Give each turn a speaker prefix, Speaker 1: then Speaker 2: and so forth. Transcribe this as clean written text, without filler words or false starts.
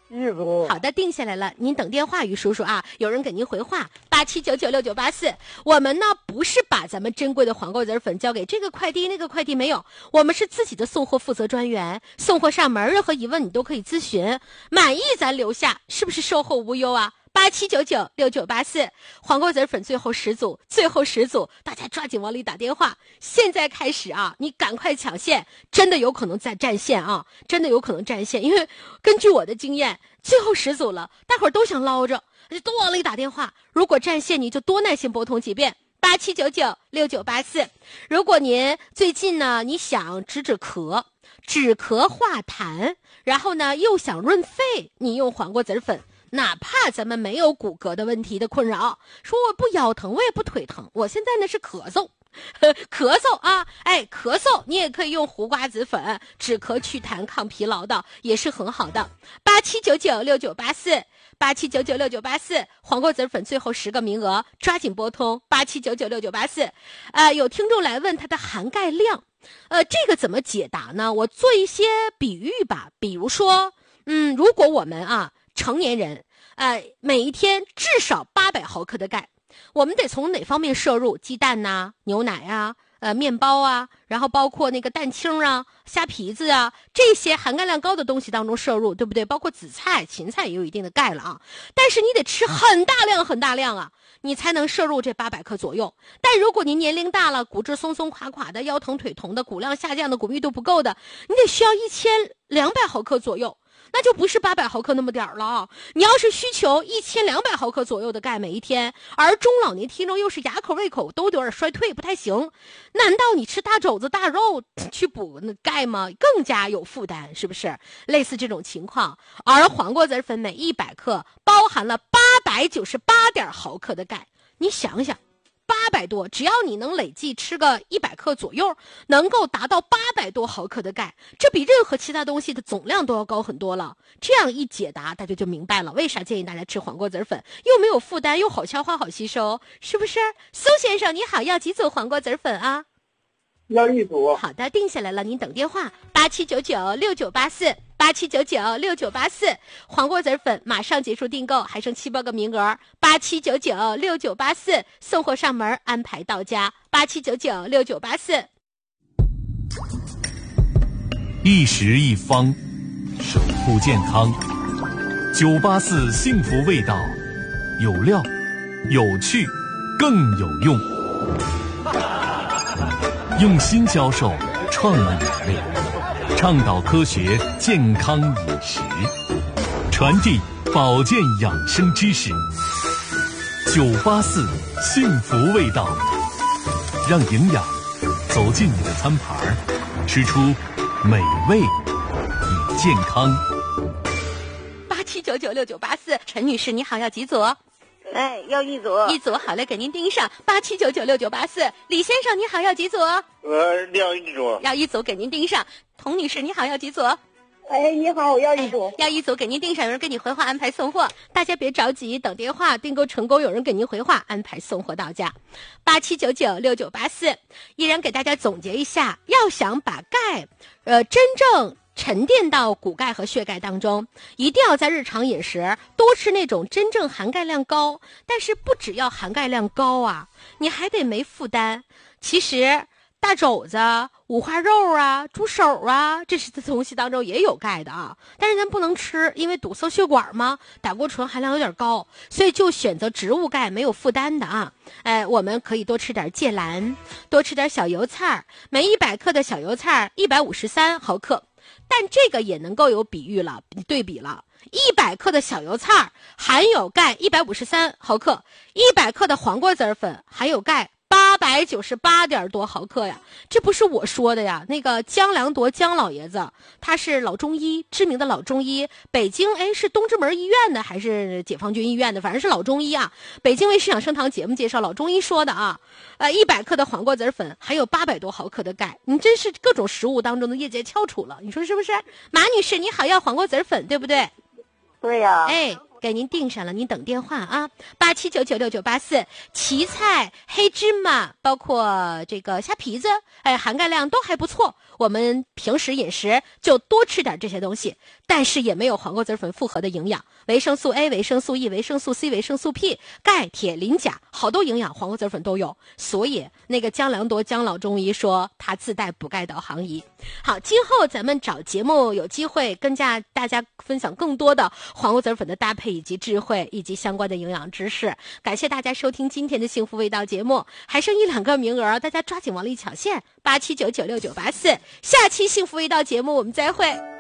Speaker 1: 一组。
Speaker 2: 好的，定下来了，您等电话，于叔叔啊，有人给您回话87996984。我们呢不是把咱们珍贵的黄瓜子粉交给这个快递那个快递，没有，我们是自己的送货负责专员，送货上门，任何疑问你都可以咨询，满意咱留下，是不是售后无忧啊？87996984，黄瓜子粉最后10组，最后10组，大家抓紧往里打电话。现在开始啊，你赶快抢线，真的有可能在占线啊，真的有可能占线，因为根据我的经验，最后10组了，大伙儿都想捞着，都往里打电话。如果占线，你就多耐心拨通几遍。87996984。如果您最近呢，你想止咳化痰，然后呢又想润肺，你用黄瓜子粉。哪怕咱们没有骨骼的问题的困扰，说我不腰疼，我也不腿疼，我现在呢是咳嗽啊，咳嗽你也可以用胡瓜子粉，止咳祛痰抗疲劳的，也是很好的。87996984，黄瓜子粉最后10个名额，抓紧拨通87996984。有听众来问它的含钙量，这个怎么解答呢？我做一些比喻吧，比如说，如果我们成年人，每一天至少800毫克的钙，我们得从哪方面摄入？鸡蛋呐、牛奶啊、面包啊，然后包括那个蛋清啊、虾皮子啊，这些含钙量高的东西当中摄入，对不对？包括紫菜、芹菜也有一定的钙了啊。但是你得吃很大量啊，你才能摄入这800克左右。但如果您年龄大了，骨质松松垮垮的，腰疼腿疼的，骨量下降的，骨密度不够的，你得需要1200毫克左右。那就不是800毫克那么点儿了啊！你要是需求1200毫克左右的钙每一天，而中老年体重又是牙口胃口都有点衰退，不太行，难道你吃大肘子大肉去补那钙吗？更加有负担，是不是？类似这种情况，而黄瓜子粉每100克包含了898毫克的钙，你想想。800多，只要你能累计吃个100克左右，能够达到800多毫克的钙，这比任何其他东西的总量都要高很多了。这样一解答，大家就明白了为啥建议大家吃黄瓜子粉，又没有负担，又好消化好吸收，是不是？苏先生你好，要几组黄瓜子粉啊？
Speaker 1: 要1组。
Speaker 2: 好的，定下来了，您等电话87996984，黄瓜子粉马上结束订购，还剩7、8个名额，87996984，送货上门，安排到家，87996984。
Speaker 3: 一食一方，守护健康。984幸福味道，有料、有趣、更有用。用心销售创意美味，倡导科学健康饮食，传递保健养生知识。984幸福味道，让营养走进你的餐盘，吃出美味与健康。
Speaker 2: 87996984，陈女士你好，要几组？
Speaker 4: 要1组。
Speaker 2: 1组，好嘞，给您盯上。87996984，李先生你好，要几组？
Speaker 1: 要1组。
Speaker 2: 要1组，给您盯上。童女士你好，要几组？
Speaker 4: 你好，我要1组。
Speaker 2: 要1组，给您盯上，有人给你回话安排送货。大家别着急，等电话，订购成功，有人给您回话安排送货到家。87996984，依然给大家总结一下，要想把钙真正沉淀到骨钙和血钙当中，一定要在日常饮食多吃那种真正含钙量高，但是不只要含钙量高啊，你还得没负担。其实大肘子、五花肉啊、猪手啊，这些东西当中也有钙的啊，但是咱不能吃，因为堵塞血管嘛，胆固醇含量有点高，所以就选择植物钙没有负担的啊。我们可以多吃点芥蓝，多吃点小油菜，每100克的小油菜153毫克。但这个也能够有对比了，100克的小油菜含有钙153毫克，100克的黄瓜子粉含有钙898点多毫克呀，这不是我说的呀，那个姜良铎姜老爷子，他是老中医，知名的老中医，北京是东直门医院的还是解放军医院的，反正是老中医啊。北京卫视养生堂节目介绍老中医说的啊，100克的黄瓜子粉含有800多毫克的钙，你真是各种食物当中的业界翘楚了，你说是不是？马女士你好，要黄瓜子粉对不对？
Speaker 4: 对呀。
Speaker 2: 给您订上了，您等电话啊，87996984，芹菜、黑芝麻，包括这个虾皮子，含钙量都还不错。我们平时饮食就多吃点这些东西。 但是也没有黄瓜籽粉复合的营养，维生素 A、维生素 E、维生素 C、维生素 P、钙、铁、磷、钾，好多营养黄瓜籽粉都有。所以那个姜良多姜老中医说它自带补钙导航仪。好，今后咱们找节目有机会跟大家分享更多的黄瓜籽粉的搭配以及智慧以及相关的营养知识。感谢大家收听今天的幸福味道节目，还剩1-2个名额，大家抓紧往里抢线，87996984。下期幸福味道节目我们再会。